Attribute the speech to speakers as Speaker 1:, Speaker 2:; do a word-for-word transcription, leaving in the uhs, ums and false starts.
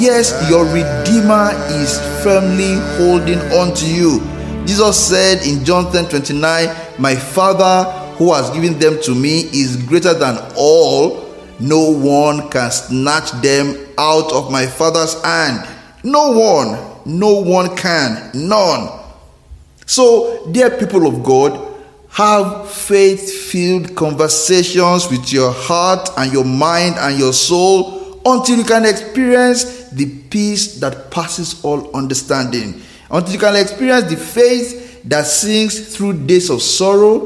Speaker 1: Yes, your Redeemer is firmly holding on to you. Jesus said in John ten twenty-nine, my Father who has given them to me is greater than all. No one can snatch them out of my Father's hand. No one, no one can, none. So, dear people of God, have faith-filled conversations with your heart and your mind and your soul until you can experience the peace that passes all understanding. Until you can experience the faith that sings through days of sorrow